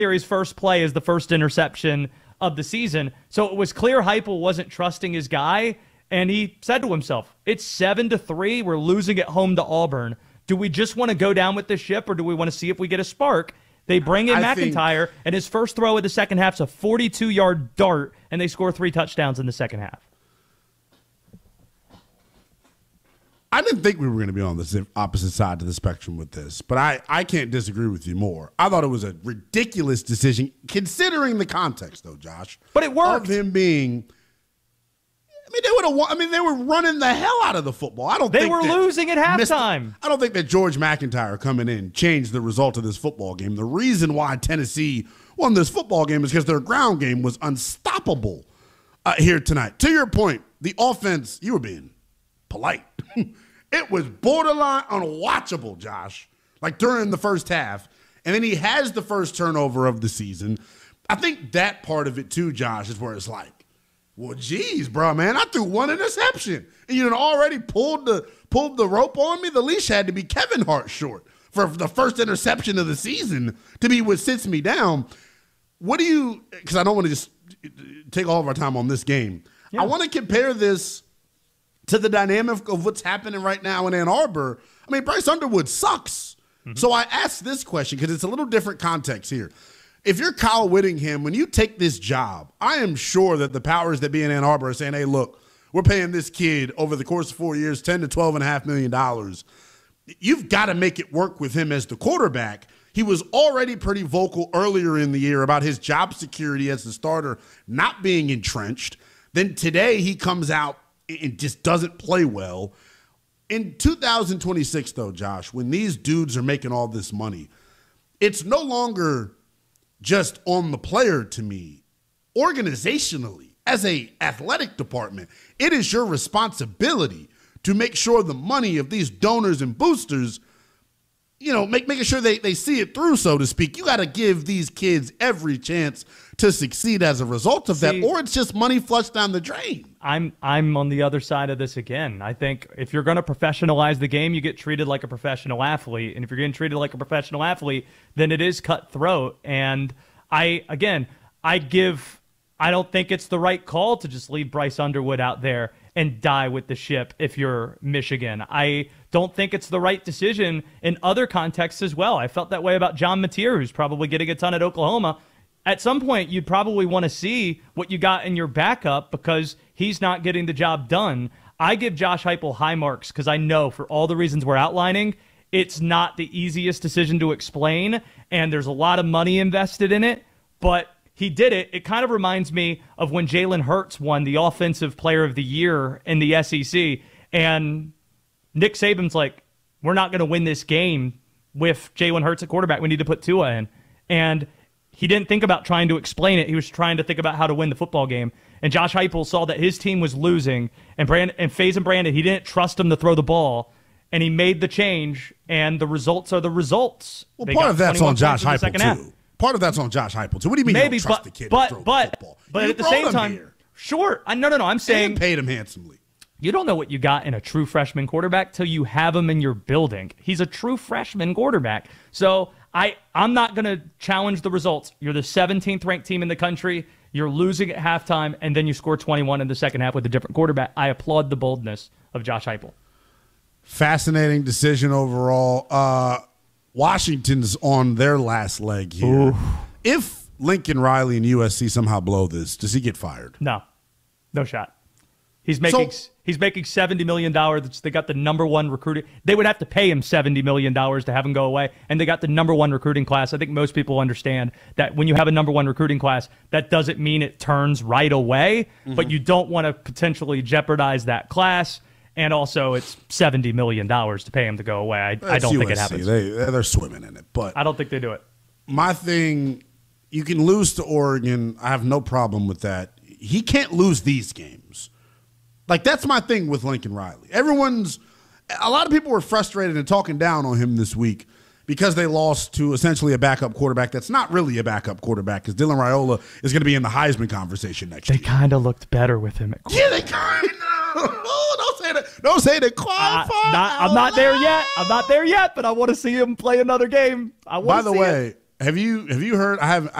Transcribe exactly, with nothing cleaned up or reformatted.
series first play is the first interception of the season. So it was clear Heupel wasn't trusting his guy, and he said to himself, it's seven to three. We're losing at home to Auburn. Do we just want to go down with the ship, or do we want to see if we get a spark? They bring in I McIntyre, think, and his first throw of the second half is a forty-two-yard dart, and they score three touchdowns in the second half. I didn't think we were going to be on the opposite side of the spectrum with this, but I, I can't disagree with you more. I thought it was a ridiculous decision, considering the context, though, Josh. But it worked. Of him being, I mean, they would have. I mean, they were running the hell out of the football. I don't. They think were losing at halftime. Missed, I don't think that George McIntyre coming in changed the result of this football game. The reason why Tennessee won this football game is because their ground game was unstoppable uh, here tonight. To your point, the offense. You were being polite. It was borderline unwatchable, Josh, like during the first half. And then he has the first turnover of the season. I think that part of it, too, Josh, is where it's like, well, geez, bro, man, I threw one interception. And you had already pulled the, pulled the rope on me. The leash had to be Kevin Hart short for the first interception of the season to be what sits me down. What do you – because I don't want to just take all of our time on this game. Yeah. I want to compare this – to the dynamic of what's happening right now in Ann Arbor. I mean, Bryce Underwood sucks. Mm-hmm. So I asked this question because it's a little different context here. If you're Kyle Whittingham, when you take this job, I am sure that the powers that be in Ann Arbor are saying, hey, look, we're paying this kid over the course of four years, ten to twelve and a half million dollars. You've got to make it work with him as the quarterback. He was already pretty vocal earlier in the year about his job security as the starter not being entrenched. Then today he comes out and just doesn't play well. In two thousand twenty-six, though, Josh, when these dudes are making all this money, it's no longer just on the player to me. Organizationally, as a athletic department, it is your responsibility to make sure the money of these donors and boosters, you know, make, making sure they, they see it through, so to speak. You got to give these kids every chance to succeed as a result of see, that, or it's just money flushed down the drain. I'm I'm on the other side of this again. I think if you're going to professionalize the game, you get treated like a professional athlete. And if you're getting treated like a professional athlete, then it is cutthroat. And I, again, I give, I don't think it's the right call to just leave Bryce Underwood out there and die with the ship if you're Michigan. I don't think it's the right decision in other contexts as well. I felt that way about John Mateer, who's probably getting a ton at Oklahoma. At some point, you'd probably want to see what you got in your backup because he's not getting the job done. I give Josh Heupel high marks because I know for all the reasons we're outlining, it's not the easiest decision to explain, and there's a lot of money invested in it, but he did it. It kind of reminds me of when Jalen Hurts won the Offensive Player of the Year in the S E C, and Nick Saban's like, we're not going to win this game with Jalen Hurts at quarterback. We need to put Tua in. And he didn't think about trying to explain it. He was trying to think about how to win the football game. And Josh Heupel saw that his team was losing, and Brand and FaZe and Brandon, he didn't trust him to throw the ball, and he made the change, and the results are the results. Well, they part of that's on Josh Heupel, too. Half. Part of that's on Josh Heupel, too. What do you mean Maybe, you don't trust but, the kid but, to throw but, the football? But you at the same time, here. Sure. I, no, no, no. I'm saying. And paid him handsomely. You don't know what you got in a true freshman quarterback till you have him in your building. He's a true freshman quarterback. So I, I'm not going to challenge the results. You're the seventeenth ranked team in the country. You're losing at halftime, and then you score twenty-one in the second half with a different quarterback. I applaud the boldness of Josh Heupel. Fascinating decision overall. Uh, Washington's on their last leg here. Ooh. If Lincoln Riley and U S C somehow blow this, does he get fired? No. No shot. He's making so, he's making seventy million dollars. They got the number one recruiting. They would have to pay him seventy million dollars to have him go away, and they got the number one recruiting class. I think most people understand that when you have a number one recruiting class, that doesn't mean it turns right away, mm-hmm. but you don't want to potentially jeopardize that class, and also it's seventy million dollars to pay him to go away. I, I don't U S C. think it happens. They, they're swimming in it, but I don't think they do it. My thing, you can lose to Oregon. I have no problem with that. He can't lose these games. Like, that's my thing with Lincoln Riley. Everyone's – a lot of people were frustrated and talking down on him this week because they lost to essentially a backup quarterback that's not really a backup quarterback because Dylan Raiola is going to be in the Heisman conversation next they year. They kind of looked better with him at quarterback. Yeah, they kind of. Oh, don't say that. Don't say that. Qualify. Uh, not, I'm not there yet. I'm not there yet, but I want to see him play another game. I want By to the see way, it. have you have you heard? I have